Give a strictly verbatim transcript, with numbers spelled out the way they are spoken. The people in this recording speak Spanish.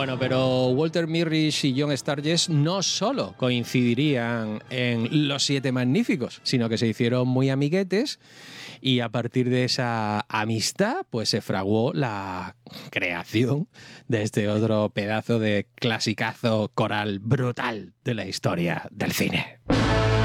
Bueno, pero Walter Mirrish y John Sturges no solo coincidirían en Los Siete Magníficos, sino que se hicieron muy amiguetes y a partir de esa amistad pues se fraguó la creación de este otro pedazo de clasicazo coral brutal de la historia del cine.